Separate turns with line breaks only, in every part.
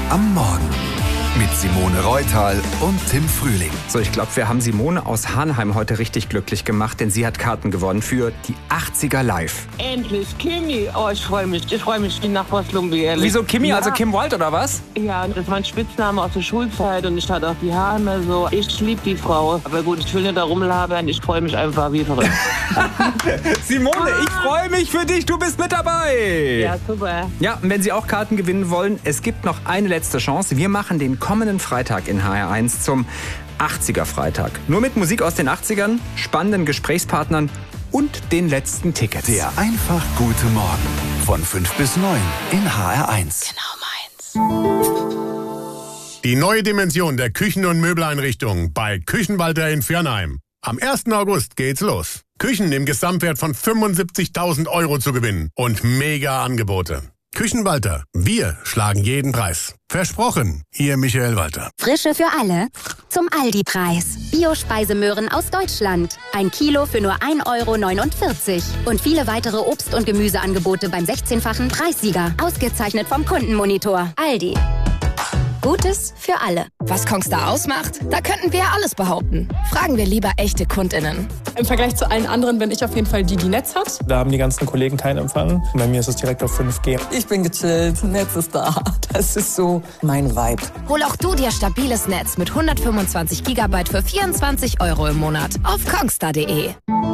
am Morgen mit Simone Reutal und Tim Frühling.
So, ich glaube, wir haben Simone aus Hanheim heute richtig glücklich gemacht, denn sie hat Karten gewonnen für die 80er Live.
Endlich, Kimi. Oh, ich freue mich. Ich freue mich wie nach Lumbi, ehrlich.
Wieso Kimi?
Ja.
Also Kim Wilde oder was?
Ja, das war ein Spitzname aus der Schulzeit und ich hatte auch die Haare immer so. Ich liebe die Frau. Aber gut, ich will nicht da rumlabern. Ich freue mich einfach wie verrückt.
Simone, ich freue mich für dich. Du bist mit dabei.
Ja, super.
Ja, und wenn Sie auch Karten gewinnen wollen, es gibt noch eine letzte Chance. Wir machen den kommenden Freitag in HR1 zum 80er Freitag. Nur mit Musik aus den 80ern, spannenden Gesprächspartnern und den letzten Tickets.
Der einfach gute Morgen von 5 bis 9 in HR1.
Genau meins.
Die neue Dimension der Küchen- und Möbeleinrichtungen bei Küchenwalter in Viernheim. Am 1. August geht's los. Küchen im Gesamtwert von 75.000 € zu gewinnen und mega Angebote. Küchenwalter, wir schlagen jeden Preis. Versprochen, Ihr Michael Walter.
Frische für alle zum Aldi-Preis. Bio-Speisemöhren aus Deutschland. 1 Kilo für nur 1,49 €. Und viele weitere Obst- und Gemüseangebote beim 16-fachen Preissieger. Ausgezeichnet vom Kundenmonitor. Aldi. Gutes für alle.
Was Kongstar ausmacht? Da könnten wir ja alles behaupten. Fragen wir lieber echte KundInnen.
Im Vergleich zu allen anderen bin ich auf jeden Fall die Netz hat.
Da haben die ganzen Kollegen keinen Empfang. Bei mir ist es direkt auf 5G.
Ich bin gechillt, Netz ist da. Das ist so mein Vibe.
Hol auch du dir stabiles Netz mit 125 GB für 24 € im Monat auf kongstar.de.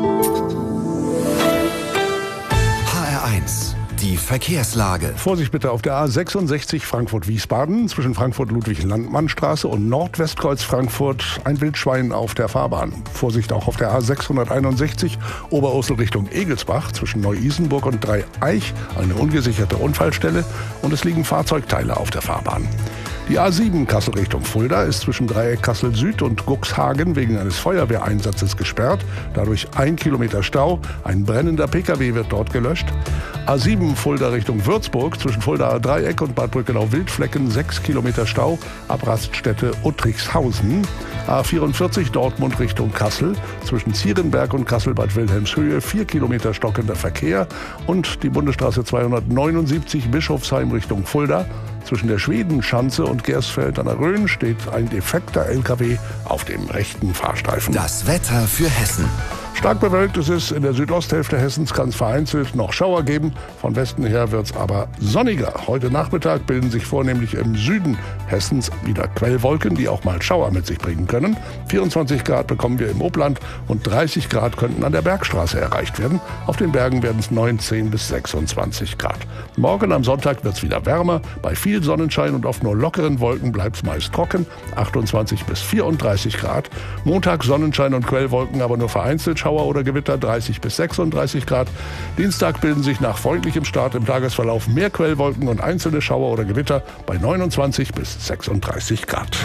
HR1, die Verkehrslage.
Vorsicht bitte auf der A66 Frankfurt-Wiesbaden zwischen Frankfurt-Ludwig-Landmann-Straße und Nordwestkreuz Frankfurt ein Wildschwein auf der Fahrbahn. Vorsicht auch auf der A661 Oberursel Richtung Egelsbach zwischen Neu-Isenburg und Dreieich eine ungesicherte Unfallstelle und es liegen Fahrzeugteile auf der Fahrbahn. Die A7 Kassel Richtung Fulda ist zwischen Dreieck Kassel Süd und Guxhagen wegen eines Feuerwehreinsatzes gesperrt. Dadurch 1 Kilometer Stau. Ein brennender Pkw wird dort gelöscht. A7 Fulda Richtung Würzburg zwischen Fuldaer Dreieck und Bad Brückenau-Wildflecken 6 Kilometer Stau. Ab Raststätte Uttrichshausen. A44 Dortmund Richtung Kassel zwischen Zierenberg und Kassel-Bad Wilhelmshöhe 4 Kilometer stockender Verkehr. Und die Bundesstraße 279 Bischofsheim Richtung Fulda. Zwischen der Schwedenschanze und Gersfeld an der Rhön steht ein defekter LKW auf dem rechten Fahrstreifen.
Das Wetter für Hessen.
Stark bewölkt ist es. In der Südosthälfte Hessens kann es vereinzelt noch Schauer geben. Von Westen her wird es aber sonniger. Heute Nachmittag bilden sich vornehmlich im Süden Hessens wieder Quellwolken, die auch mal Schauer mit sich bringen können. 24 Grad bekommen wir im Obland und 30 Grad könnten an der Bergstraße erreicht werden. Auf den Bergen werden es 19 bis 26 Grad. Morgen am Sonntag wird es wieder wärmer. Bei viel Sonnenschein und oft nur lockeren Wolken bleibt es meist trocken. 28 bis 34 Grad. Montag Sonnenschein und Quellwolken, aber nur vereinzelt Schauer oder Gewitter 30 bis 36 Grad. Dienstag bilden sich nach freundlichem Start im Tagesverlauf mehr Quellwolken und einzelne Schauer oder Gewitter bei 29 bis 36 Grad.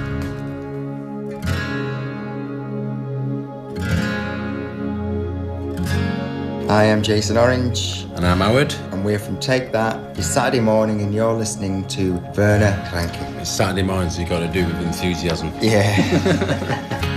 I am Jason Orange.
And I'm Howard.
And we're from Take That. It's Saturday morning and you're listening to Werner Kranke.
It's Saturday morning, so you've got to do it with enthusiasm.
Yeah.